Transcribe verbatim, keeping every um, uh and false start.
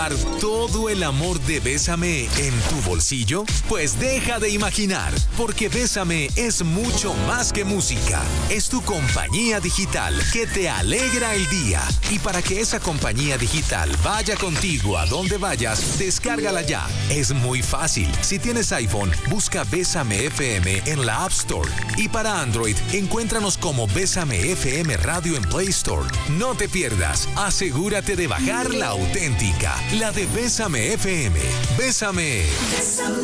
todo el amor de Bésame en tu bolsillo? Pues deja de imaginar, porque Bésame es mucho más que música. Es tu compañía digital que te alegra el día. Y para que esa compañía digital vaya contigo a donde vayas, descárgala ya. Es muy fácil. Si tienes iPhone, busca Bésame F M en la App Store. Y para Android, encuéntranos como Bésame F M Radio en Play Store. No te pierdas. Asegúrate de bajar la auténtica, la de Bésame F M. Bésame.